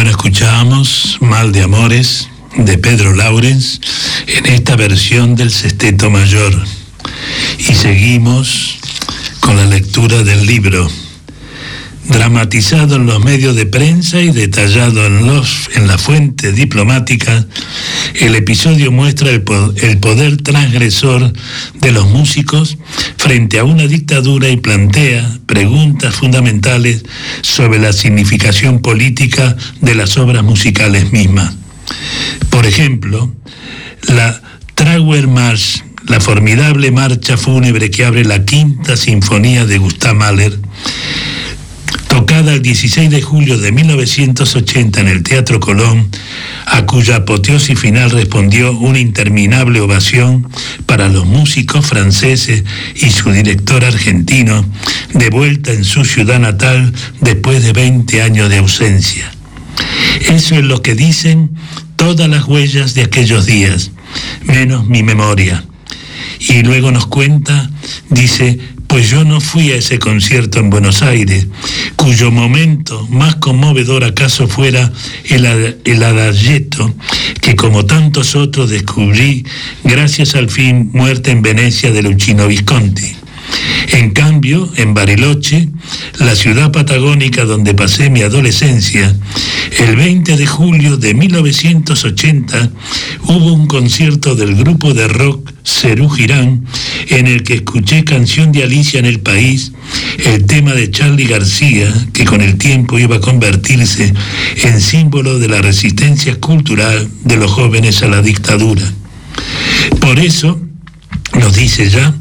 Bueno, escuchábamos Mal de Amores de Pedro Laurens en esta versión del Sexteto Mayor. Y seguimos con la lectura del libro. Dramatizado en los medios de prensa y detallado en la fuente diplomática, el episodio muestra el poder transgresor de los músicos frente a una dictadura y plantea preguntas fundamentales sobre la significación política de las obras musicales mismas. Por ejemplo, la Trauermarsch, la formidable marcha fúnebre que abre la Quinta Sinfonía de Gustav Mahler, tocada el 16 de julio de 1980 en el Teatro Colón, a cuya apoteosis final respondió una interminable ovación para los músicos franceses y su director argentino, de vuelta en su ciudad natal después de 20 años de ausencia. Eso es lo que dicen todas las huellas de aquellos días, menos mi memoria. Y luego nos cuenta, dice: pues yo no fui a ese concierto en Buenos Aires, cuyo momento más conmovedor acaso fuera el adagietto que, como tantos otros, descubrí gracias al film Muerte en Venecia de Luchino Visconti. En cambio, en Bariloche, la ciudad patagónica donde pasé mi adolescencia, el 20 de julio de 1980 hubo un concierto del grupo de rock Serú Girán, en el que escuché Canción de Alicia en el País, el tema de Charly García, que con el tiempo iba a convertirse en símbolo de la resistencia cultural de los jóvenes a la dictadura. Por eso, nos dice ya,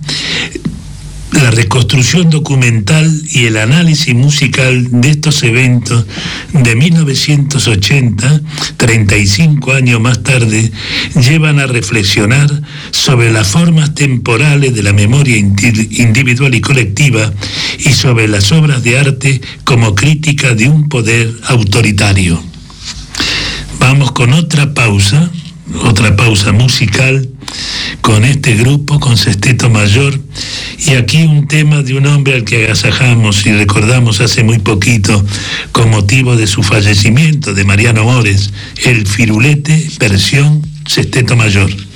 la reconstrucción documental y el análisis musical de estos eventos de 1980, 35 años más tarde, llevan a reflexionar sobre las formas temporales de la memoria individual y colectiva y sobre las obras de arte como crítica de un poder autoritario. Vamos con otra pausa musical con este grupo, con Sexteto Mayor, y aquí un tema de un hombre al que agasajamos y recordamos hace muy poquito con motivo de su fallecimiento, de Mariano Mores, el Firulete, versión Sexteto Mayor.